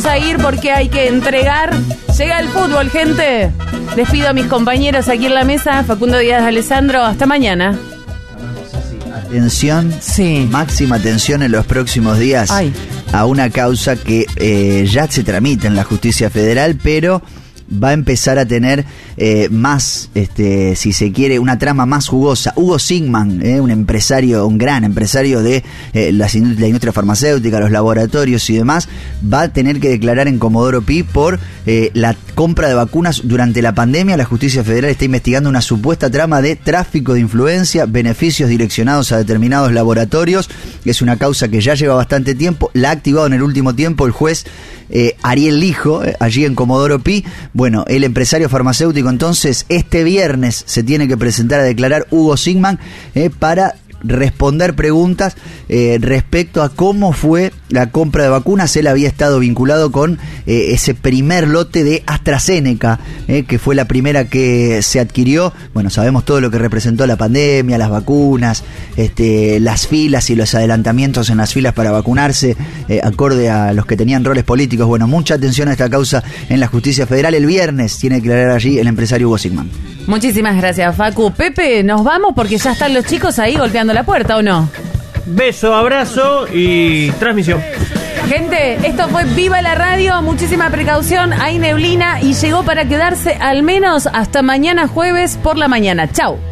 A ir porque hay que entregar. Llega el fútbol, gente. Despido a mis compañeros aquí en la mesa. Facundo Díaz Alessandro, hasta mañana. Atención, sí. Máxima atención en los próximos días. Ay. A una causa que ya se tramita en la justicia federal, pero va a empezar a tener más, si se quiere, una trama más jugosa. Hugo Sigman, un empresario, un gran empresario de la industria farmacéutica, los laboratorios y demás, va a tener que declarar en Comodoro Pi por la compra de vacunas durante la pandemia. La justicia federal está investigando una supuesta trama de tráfico de influencia, beneficios direccionados a determinados laboratorios. Es una causa que ya lleva bastante tiempo, la ha activado en el último tiempo el juez Ariel Lijo, allí en Comodoro Pi. Bueno, el empresario farmacéutico entonces este viernes se tiene que presentar a declarar Hugo Sigman para responder preguntas respecto a cómo fue la compra de vacunas. Él había estado vinculado con ese primer lote de AstraZeneca, que fue la primera que se adquirió. Bueno, sabemos todo lo que representó la pandemia, las vacunas, las filas y los adelantamientos en las filas para vacunarse, acorde a los que tenían roles políticos. Bueno, mucha atención a esta causa en la justicia federal. El viernes tiene que declarar allí el empresario Hugo Sigman. Muchísimas gracias, Facu. Pepe, nos vamos porque ya están los chicos ahí golpeando la puerta, ¿o no? Beso, abrazo y transmisión. Gente, esto fue Viva la Radio. Muchísima precaución, hay neblina y llegó para quedarse al menos hasta mañana jueves por la mañana. Chau.